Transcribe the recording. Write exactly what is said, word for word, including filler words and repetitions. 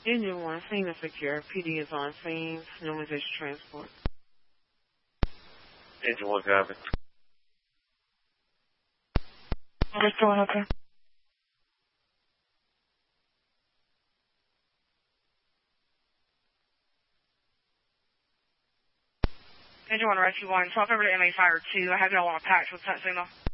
Engine one, scene is secure. P D is on scene. Normalization transport. Engine one, copy. What's going on, okay? Engine one, Rescue one. Swap over to M A Fire two. I have y'all on a patch with that signal.